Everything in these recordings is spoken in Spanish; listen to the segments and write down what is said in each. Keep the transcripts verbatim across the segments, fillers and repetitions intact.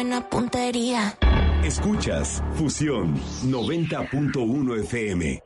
Buena puntería. Escuchas Fusión noventa punto uno F M.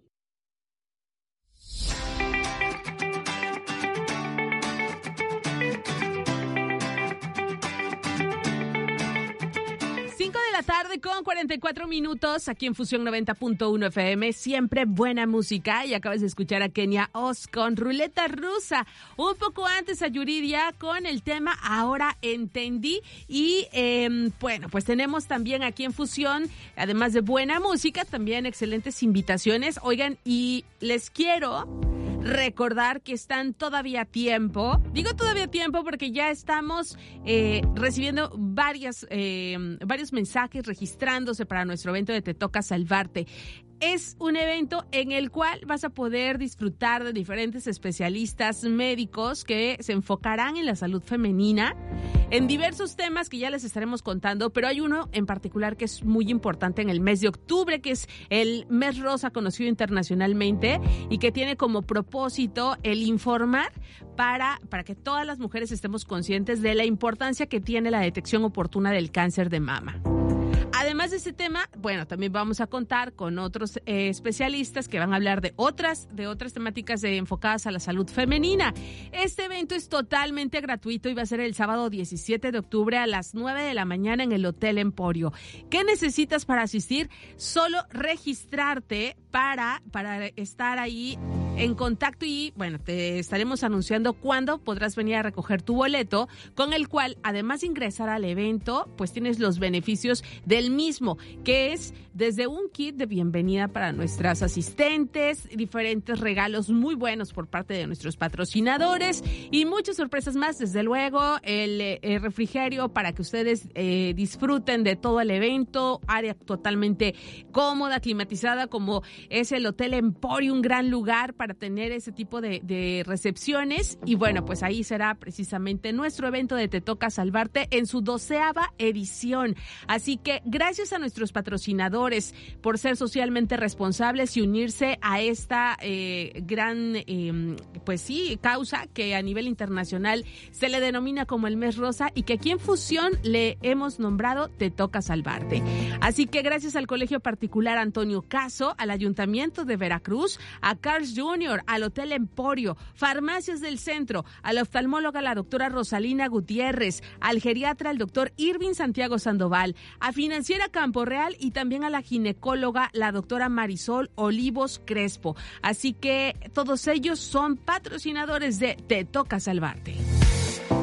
Tarde con cuarenta y cuatro minutos aquí en Fusión noventa punto uno F M, siempre buena música, y acabas de escuchar a Kenia Oz con Ruleta Rusa. Un poco antes a Yuridia con el tema Ahora Entendí, y eh, bueno, pues tenemos también aquí en Fusión, además de buena música, también excelentes invitaciones. Oigan, y les quiero recordar que están todavía a tiempo, digo todavía a tiempo porque ya estamos eh, recibiendo varias, eh, varios mensajes registrándose para nuestro evento de Te Toca Salvarte. Es un evento en el cual vas a poder disfrutar de diferentes especialistas médicos que se enfocarán en la salud femenina, en diversos temas que ya les estaremos contando, pero hay uno en particular que es muy importante en el mes de octubre, que es el mes rosa, conocido internacionalmente, y que tiene como propósito el informar para, para que todas las mujeres estemos conscientes de la importancia que tiene la detección oportuna del cáncer de mama. Además de este tema, bueno, también vamos a contar con otros eh, especialistas que van a hablar de otras, de otras temáticas de, enfocadas a la salud femenina. Este evento es totalmente gratuito y va a ser el sábado diecisiete de octubre a las nueve de la mañana en el Hotel Emporio. ¿Qué necesitas para asistir? Solo registrarte para, para estar ahí en contacto, y bueno, te estaremos anunciando cuándo podrás venir a recoger tu boleto, con el cual, además de ingresar al evento, pues tienes los beneficios del mismo, que es desde un kit de bienvenida para nuestras asistentes, diferentes regalos muy buenos por parte de nuestros patrocinadores y muchas sorpresas más. Desde luego, el, el refrigerio para que ustedes eh, disfruten de todo el evento, área totalmente cómoda, climatizada, como es el Hotel Emporio, un gran lugar para tener ese tipo de, de recepciones. Y bueno, pues ahí será precisamente nuestro evento de Te Toca Salvarte en su doceava edición. Así que gracias a nuestros patrocinadores por ser socialmente responsables y unirse a esta eh, gran, eh, pues sí, causa que a nivel internacional se le denomina como el Mes Rosa, y que aquí en Fusión le hemos nombrado Te Toca Salvarte. Así que gracias al Colegio Particular Antonio Caso, al Ayuntamiento de Veracruz, a Carl's junior, al Hotel Emporio, Farmacias del Centro, a la oftalmóloga la doctora Rosalina Gutiérrez, al geriatra el doctor Irving Santiago Sandoval, a Financiera Campo Real y también a la ginecóloga la doctora Marisol Olivos Crespo. Así que todos ellos son patrocinadores de Te Toca Salvarte.